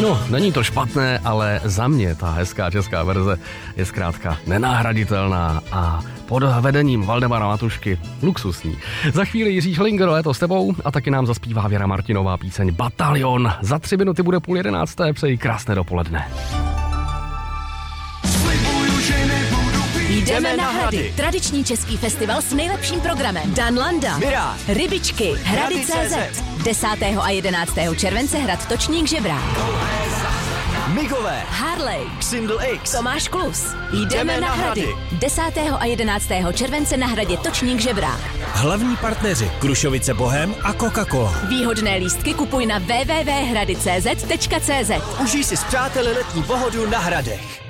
No, není to špatné, ale za mě ta hezká česká verze je zkrátka nenahraditelná a pod vedením Valdemara Matušky luxusní. Za chvíli Jiří Šlinger, Léto s tebou, a taky nám zaspívá Věra Martinová píseň Batalion. Za 3 minuty bude 10:30, přeji krásné dopoledne. Jdeme na Hrady. Tradiční český festival s nejlepším programem. Dan Landa, Mirá, Rybičky, Hrady.cz. 10. a 11. července Hrad Točník Žebrák. Migové, Harley, Xindl X, Tomáš Klus. Jdeme na Hrady. 10. a 11. července na Hradě Točník Žebrák. Hlavní partneři Krušovice Bohem a Coca-Cola. Výhodné lístky kupuj na www.hrady.cz. Užij si s přáteli letní pohodu na Hradech.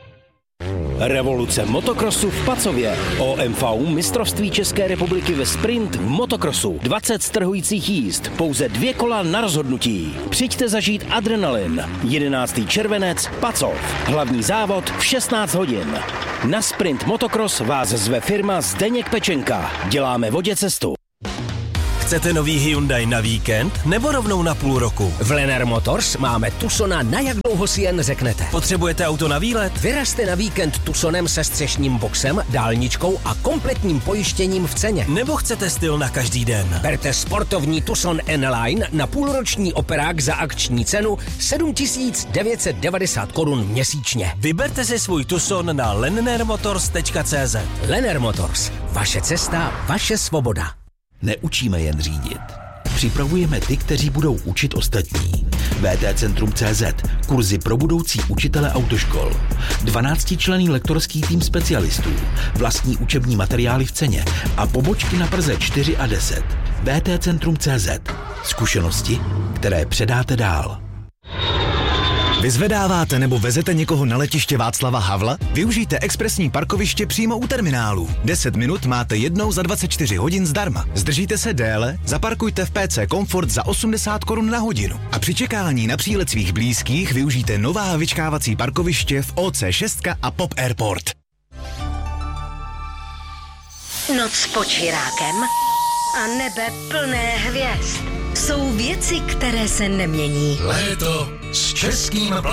Revoluce motokrosu v Pacově. OMV mistrovství České republiky ve sprint v motokrosu. 20 strhujících jízd, pouze 2 kola na rozhodnutí. Přijďte zažít adrenalin. 11. červenec, Pacov. Hlavní závod v 16 hodin. Na sprint motokros vás zve firma Zdeněk Pečenka. Děláme vodě cestu. Chcete nový Hyundai na víkend nebo rovnou na půl roku? V Lennar Motors máme Tucsona na jak dlouho si jen řeknete. Potřebujete auto na výlet? Vyrazte na víkend Tucsonem se střešním boxem, dálničkou a kompletním pojištěním v ceně. Nebo chcete styl na každý den? Berte sportovní Tucson N-Line na půlroční operák za akční cenu 7 990 korun měsíčně. Vyberte si svůj Tucson na lennermotors.cz. Lennar Motors. Vaše cesta, vaše svoboda. Neučíme jen řídit. Připravujeme ty, kteří budou učit ostatní. VTCentrum.cz. Kurzy pro budoucí učitele autoškol. 12členný lektorský tým specialistů. Vlastní učební materiály v ceně a pobočky na Praze 4 a 10. VTCentrum.cz. Zkušenosti, které předáte dál. Vyzvedáváte nebo vezete někoho na letiště Václava Havla? Využijte expresní parkoviště přímo u terminálu. 10 minut máte jednou za 24 hodin zdarma. Zdržíte se déle? Zaparkujte v PC Comfort za 80 korun na hodinu. A při čekání na přílet svých blízkých využijte nová vyčkávací parkoviště v OC6 a Pop Airport. Noc pod Širákem a nebe plné hvězd jsou věci, které se nemění. Léto s českým